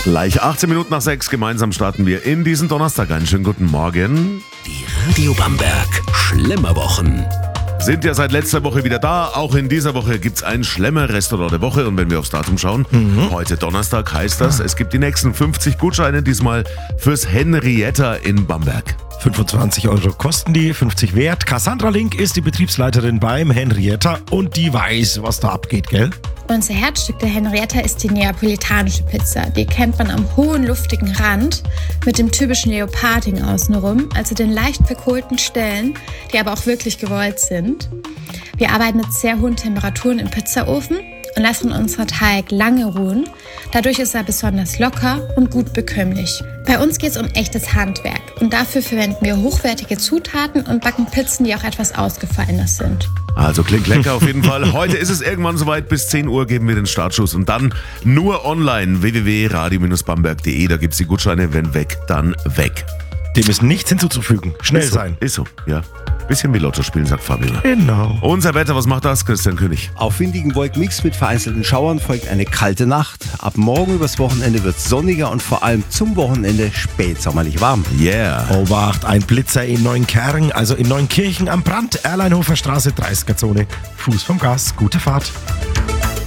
Gleich 18 Minuten nach 6 gemeinsam starten wir in diesen Donnerstag. Einen schönen guten Morgen. Die Radio Bamberg Schlemmerwochen Sind ja seit letzter Woche wieder da. Auch in dieser Woche gibt's ein Schlemmer-Restaurant der Woche. Und wenn wir aufs Datum schauen, heute Donnerstag heißt das, es gibt die nächsten 50 Gutscheine, diesmal fürs Henrietta in Bamberg. 25 Euro kosten die, 50 wert. Cassandra Link ist die Betriebsleiterin beim Henrietta und die weiß, was da abgeht, gell? Unser Herzstück der Henrietta ist die neapolitanische Pizza. Die kennt man am hohen, luftigen Rand mit dem typischen Leoparding außenrum, also den leicht verkohlten Stellen, die aber auch wirklich gewollt sind. Wir arbeiten mit sehr hohen Temperaturen im Pizzaofen und lassen unseren Teig lange ruhen. Dadurch ist er besonders locker und gut bekömmlich. Bei uns geht es um echtes Handwerk und dafür verwenden wir hochwertige Zutaten und backen Pizzen, die auch etwas ausgefallener sind. Also klingt lecker auf jeden Fall. Heute ist es irgendwann soweit, bis 10 Uhr geben wir den Startschuss und dann nur online www.radio-bamberg.de. Da gibt's die Gutscheine, wenn weg, dann weg. Dem ist nichts hinzuzufügen. Schnell sein. Ist so, ja. Bisschen wie Lotto spielen, sagt Fabiola. Genau. Unser Wetter, was macht das, Christian König? Auf windigen Wolkenmix mit vereinzelten Schauern folgt eine kalte Nacht. Ab morgen übers Wochenende wird es sonniger und vor allem zum Wochenende spätsommerlich warm. Yeah. Obacht, ein Blitzer in Neunkern, also in Neunkirchen am Brand, Erleinhofer Straße, 30er Zone. Fuß vom Gas, gute Fahrt.